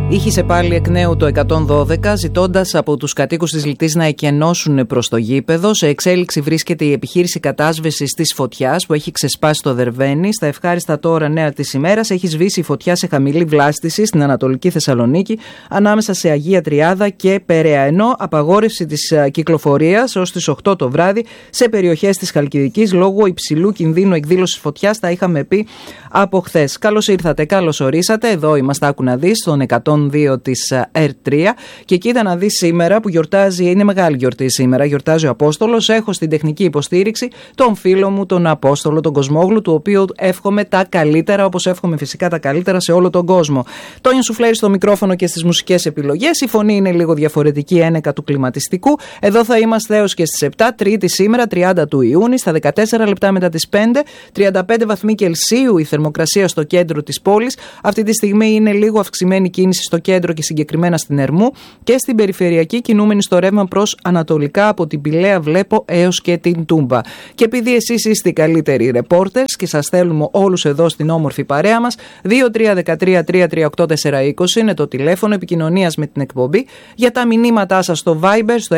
Ήχησε πάλι εκ νέου το 112, ζητώντας από τους κατοίκους της Λυτής να εκενώσουν προς το γήπεδο. Σε εξέλιξη βρίσκεται η επιχείρηση κατάσβεσης της φωτιάς που έχει ξεσπάσει το Δερβαίνη. Στα ευχάριστα τώρα νέα της ημέρας έχει σβήσει η φωτιά σε χαμηλή βλάστηση στην Ανατολική Θεσσαλονίκη, ανάμεσα σε Αγία Τριάδα και Περαία. Ενώ απαγόρευση της κυκλοφορίας ως τις 8 το βράδυ σε περιοχές της Χαλκιδικής λόγω υψηλού κινδύνου εκδήλωσης φωτιάς, τα είχαμε πει από χθες. Καλώς ήρθατε, καλώς ορίσατε. Εδώ είμαστε, άκου να δεις, στον 102 της R3. Και κοίτα να δεις σήμερα που γιορτάζει, είναι μεγάλη γιορτή σήμερα, γιορτάζει ο Απόστολος. Έχω στην τεχνική υποστήριξη τον φίλο μου, τον Απόστολο, τον Κοσμόγλου, του οποίου εύχομαι τα καλύτερα, όπως εύχομαι φυσικά τα καλύτερα σε όλο τον κόσμο. Τόνι Σουφλέρη στο μικρόφωνο και στις μουσικές επιλογές. Η φωνή είναι λίγο διαφορετική, ένεκα του κλιματιστικού. Εδώ θα είμαστε έως και στις 7, Τρίτη σήμερα, 30 του Ιούνιου, στα 14 λεπτά μετά τις 5, 35 βαθμοί Κελσίου η θερμοκρασία στο κέντρο της πόλης. Αυτή τη στιγμή είναι λίγο αυξημένη κίνηση στο κέντρο και συγκεκριμένα στην Ερμού, και στην περιφερειακή κινούμενη στο ρεύμα προς ανατολικά από την Πηλαία βλέπω έως και την Τούμπα. Και επειδή εσείς είστε οι καλύτεροι reporters και σας θέλουμε όλους εδώ στην όμορφη παρέα μας, 2313-338-420 είναι το τηλέφωνο επικοινωνίας με την εκπομπή, για τα μηνύματά σας στο Viber στο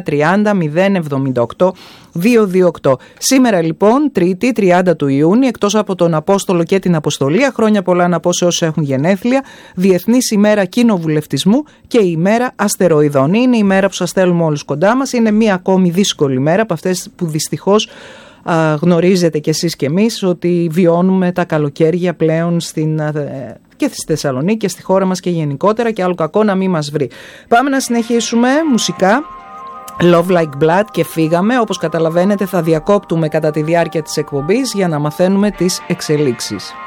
6930-078-228. Σήμερα λοιπόν, Τρίτη 30 του Ιούνιου, εκτός από τον Απόστολο και την Αποστολία, χρόνια πολλά να πω σε όσους έχουν γενέθλια, Διεθνής ημέρα κοινοβουλευτισμού και η ημέρα αστεροειδών. Είναι η ημέρα που σας θέλουμε όλους κοντά μας. Είναι μία ακόμη δύσκολη ημέρα από αυτές που δυστυχώς γνωρίζετε κι εσείς κι εμείς, ότι βιώνουμε τα καλοκαίρια πλέον και στη Θεσσαλονίκη και στη χώρα μας και γενικότερα, και άλλο κακό να μην μας βρει. Πάμε να συνεχίσουμε μουσικά. Love Like Blood και φύγαμε. Όπως καταλαβαίνετε θα διακόπτουμε κατά τη διάρκεια της εκπομπής για να μαθαίνουμε τις εξελίξεις.